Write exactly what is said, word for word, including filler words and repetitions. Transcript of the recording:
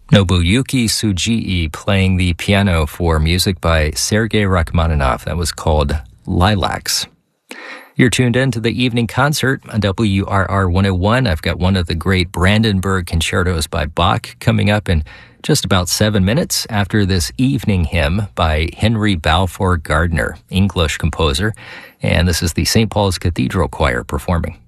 Nobuyuki Tsujii playing the piano for music by Sergei Rachmaninoff. That was called Lilacs. You're tuned in to the evening concert on W R R one oh one. I've got one of the great Brandenburg concertos by Bach coming up in just about seven minutes after this evening hymn by Henry Balfour Gardner, English composer. And this is the Saint Paul's Cathedral Choir performing.